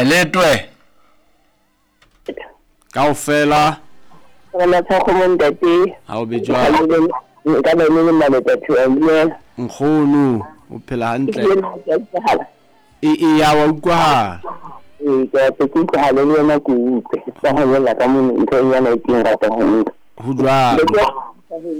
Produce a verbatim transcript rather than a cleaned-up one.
Eletwe. Kaofela. Kana tsa go montate. Ha o bejwa. Nka ba le mane batho a le. Nkgono o phela hantle. E e ya wa utlwa. E ka tse ke ha le yena ke utlwe. Sa ho lela ka mo ntho ya na e tinga ta ho. Ho jwa.